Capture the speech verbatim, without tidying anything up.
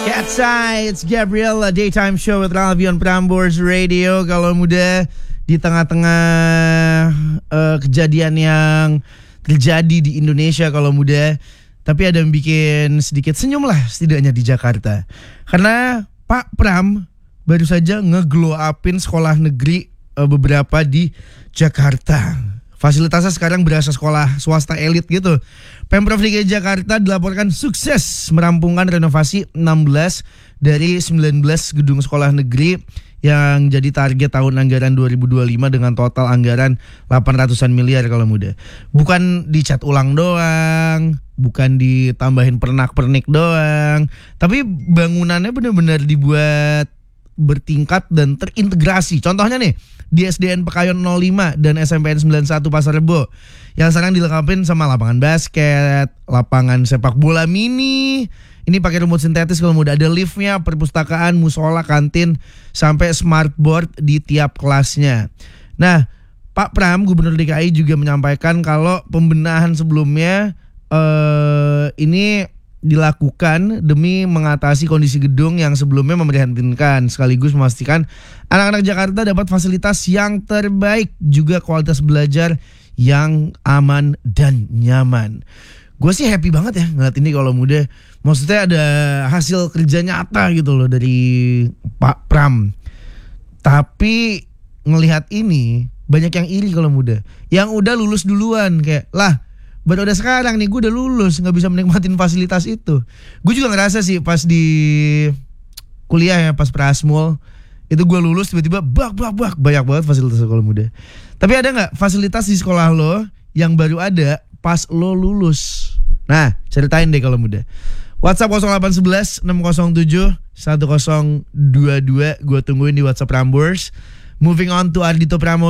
Cat's Eye, it's Gabriel, a daytime show with Alvion Prambors Radio. Kalau muda di tengah-tengah uh, kejadian yang terjadi di Indonesia kalau muda, tapi ada yang bikin sedikit senyum lah setidaknya di Jakarta. Karena Pak Pram baru saja nge-glow upin sekolah negeri uh, beberapa di Jakarta. Fasilitasnya sekarang berasa sekolah swasta elit gitu. Pemprov D K I Jakarta dilaporkan sukses merampungkan renovasi enam belas dari sembilan belas gedung sekolah negeri yang jadi target tahun anggaran dua ribu dua puluh lima dengan total anggaran delapan ratusan miliar kalau muda. Bukan dicat ulang doang, bukan ditambahin pernak-pernik doang, tapi bangunannya benar-benar dibuat bertingkat dan terintegrasi. Contohnya nih, di S D N Pekayon nol lima dan S M P N sembilan puluh satu Pasar Rebo yang sekarang dilengkapi sama lapangan basket, lapangan sepak bola mini. Ini pakai rumput sintetis kalau muda, ada liftnya, perpustakaan, musola, kantin, sampai smartboard di tiap kelasnya. Nah, Pak Pram, Gubernur D K I juga menyampaikan kalau pembenahan sebelumnya eh, ini dilakukan demi mengatasi kondisi gedung yang sebelumnya memprihatinkan, sekaligus memastikan anak-anak Jakarta dapat fasilitas yang terbaik, juga kualitas belajar yang aman dan nyaman. Gue sih happy banget ya ngeliat ini kalau muda. Maksudnya ada hasil kerja nyata gitu loh dari Pak Pram. Tapi ngelihat ini banyak yang iri kalau muda, yang udah lulus duluan, kayak lah baru ada sekarang nih, gue udah lulus gak bisa menikmatin fasilitas itu. Gue juga ngerasa sih pas di kuliah ya, pas Prasmul itu gue lulus tiba-tiba bak bak bak banyak banget fasilitas sekolah muda. Tapi ada gak fasilitas di sekolah lo yang baru ada pas lo lulus? Nah, ceritain deh kalau muda. WhatsApp nol delapan satu satu enam nol tujuh satu nol dua dua. Gue tungguin di WhatsApp Prambors. Moving on to Ardito Pramono.